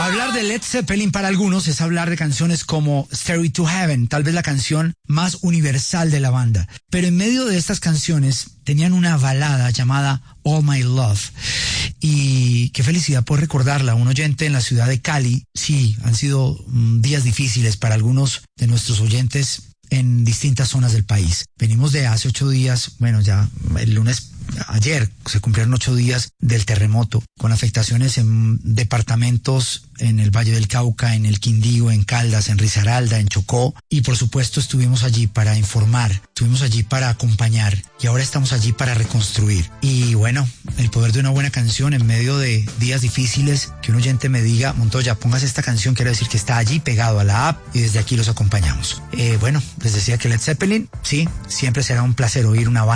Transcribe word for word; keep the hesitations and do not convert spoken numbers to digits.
Hablar de Led Zeppelin para algunos es hablar de canciones como Stairway to Heaven, tal vez la canción más universal de la banda. Pero en medio de estas canciones tenían una balada llamada All My Love. Y qué felicidad por recordarla. Un oyente en la ciudad de Cali. Sí, han sido mm, días difíciles para algunos de nuestros oyentes en distintas zonas del país. Venimos de hace ocho días, bueno, ya el lunes, ayer se cumplieron ocho días del terremoto, con afectaciones en departamentos en el Valle del Cauca, en el Quindío, en Caldas, en Risaralda, en Chocó, y por supuesto estuvimos allí para informar, estuvimos allí para acompañar, y ahora estamos allí para reconstruir. Y bueno, el poder de una buena canción en medio de días difíciles, que un oyente me diga, Montoya, pongas esta canción, quiere decir que está allí pegado a la app, y desde aquí los acompañamos. Eh, bueno, les decía que Led Zeppelin, sí, siempre será un placer oír una banda